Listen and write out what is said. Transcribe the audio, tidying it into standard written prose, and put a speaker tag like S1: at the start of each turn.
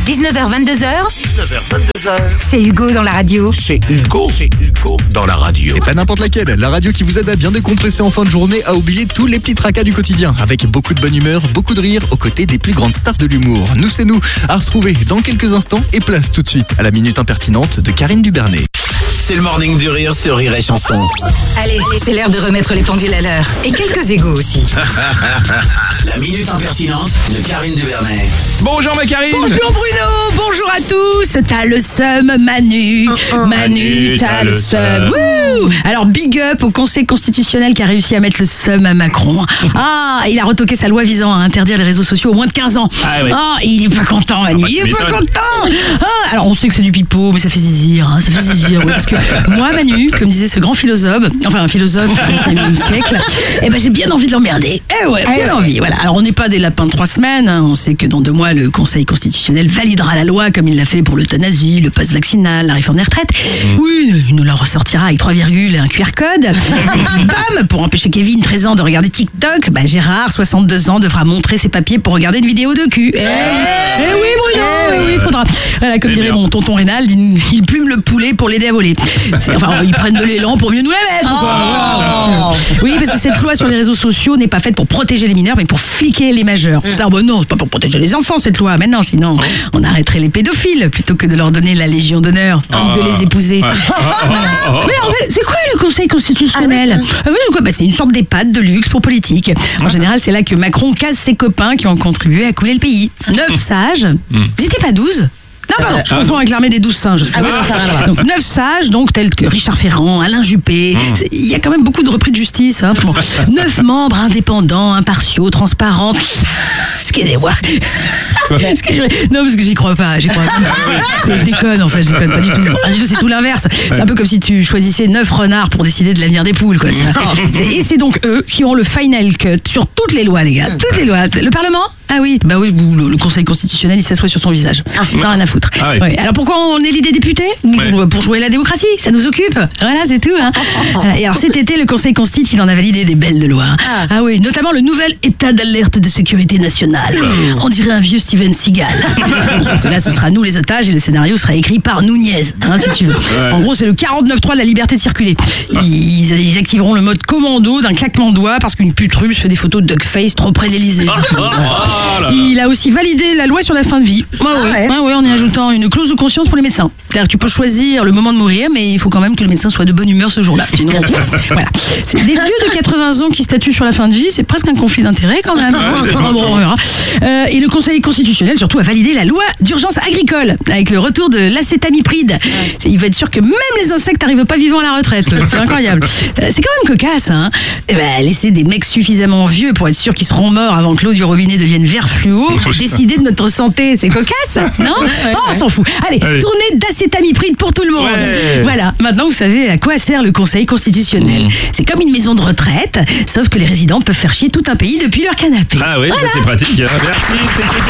S1: 19h22h.
S2: 19h22h.
S1: C'est Hugo dans la radio.
S2: C'est Hugo dans la radio.
S3: Et pas n'importe laquelle, la radio qui vous aide à bien décompresser en fin de journée, à oublier tous les petits tracas du quotidien, avec beaucoup de bonne humeur, beaucoup de rire, aux côtés des plus grandes stars de l'humour. Nous, c'est nous, à retrouver dans quelques instants, et place tout de suite à la minute impertinente de Karine Dubernet.
S4: C'est le morning du rire sur Rire et Chanson.
S1: Allez, c'est l'heure de remettre les pendules à l'heure. Et quelques égos aussi.
S4: La minute impertinente de Karine Dubernet.
S5: Bonjour ma Karine.
S6: Bonjour Bruno, bonjour à tous. T'as le seum Manu. Manu, t'as le seum. Wouh. Alors big up au Conseil constitutionnel qui a réussi à mettre le seum à Macron. Ah, il a retoqué sa loi visant à interdire les réseaux sociaux aux moins de 15 ans.
S5: Ah, oui.
S6: Ah, il est pas content Manu, il est pas content. Ah, alors on sait que c'est du pipeau, mais ça fait zizir, hein, ça fait zizir, oui, parce que moi Manu, comme disait ce grand philosophe, enfin un philosophe du XXe siècle, eh ben j'ai bien envie de l'emmerder. Eh ouais, bien envie. Voilà. Alors on n'est pas des lapins de 3 semaines, hein. On sait que dans 2 mois le Conseil constitutionnel validera la loi comme il l'a fait pour l'euthanasie, le pass vaccinal, la réforme des retraites. Oui, il nous la ressortira avec 3 virgules et un QR code. Bam, pour empêcher Kevin, 13 ans, de regarder TikTok, bah Gérard, 62 ans, devra montrer ses papiers pour regarder une vidéo de cul. Eh oui Bruno, oui, il faudra. Voilà, comme dirait mon tonton Reynald, il plume le poulet pour l'aider à voler. Enfin, ils prennent de l'élan pour mieux nous la mettre. Quoi. Oui, parce que cette loi sur les réseaux sociaux n'est pas faite pour protéger les mineurs, mais pour fliquer les majeurs. Ah bon, non, c'est pas pour protéger les enfants cette loi. Maintenant, sinon, on arrêterait les pédophiles plutôt que de leur donner la Légion d'honneur ou de les épouser. Mais en fait, c'est quoi le Conseil constitutionnel? C'est une sorte d'EHPAD de luxe pour politiques. En général, c'est là que Macron casse ses copains qui ont contribué à couler le pays. 9 sages. Ils étaient pas 12? Non, pardon, je confonds avec l'armée des 12 singes. Donc 9 sages, donc tels que Richard Ferrand, Alain Juppé. Il y a quand même beaucoup de repris de justice. Hein. Bon, 9 membres indépendants, impartiaux, transparents. Excusez-moi. Non, parce que j'y crois pas. Je déconne, en fait, je déconne pas du tout. C'est tout l'inverse. C'est un peu comme si tu choisissais 9 renards pour décider de l'avenir des poules, quoi. Tu vois. Et c'est donc eux qui ont le final cut sur toutes les lois, les gars. Toutes les lois. Le Parlement? Ah oui, bah oui, le Conseil constitutionnel, il s'assoit sur son visage. Non, rien à foutre.
S5: Ah oui.
S6: Ouais. Alors pourquoi on élit des députés? Pour jouer la démocratie, ça nous occupe. Voilà, c'est tout. Hein. Et alors cet été, le Conseil constitue, il en a validé des belles de loi. Ah oui, notamment le nouvel état d'alerte de sécurité nationale. On dirait un vieux Steven Seagal. Sauf que là, ce sera nous les otages et le scénario sera écrit par Nunez, hein, si tu veux. En gros, c'est le 49.3 de la liberté de circuler. Ils activeront le mode commando d'un claquement de doigts parce qu'une pute russe fait des photos de duckface trop près de l'Elysée. Il a aussi validé la loi sur la fin de vie. En y ajoutant une clause de conscience pour les médecins. C'est-à-dire que tu peux choisir le moment de mourir, mais il faut quand même que le médecin soit de bonne humeur ce jour-là. Sinon, voilà. C'est des vieux de 80 ans qui statuent sur la fin de vie, c'est presque un conflit d'intérêts quand même. On verra. Et le Conseil constitutionnel, surtout, a validé la loi d'urgence agricole avec le retour de l'acétamipride. Il va être sûr que même les insectes n'arrivent pas vivants à la retraite. C'est incroyable. C'est quand même cocasse. Hein. Laisser des mecs suffisamment vieux pour être sûr qu'ils seront morts avant que l'eau du robinet devienne vert fluo, décider de notre santé, c'est cocasse, non? On s'en fout. Allez, tournée d'acétamipride pour tout le monde. Voilà, maintenant vous savez à quoi sert le Conseil constitutionnel. C'est comme une maison de retraite, sauf que les résidents peuvent faire chier tout un pays depuis leur canapé.
S5: Ah oui, voilà. C'est pratique. Merci.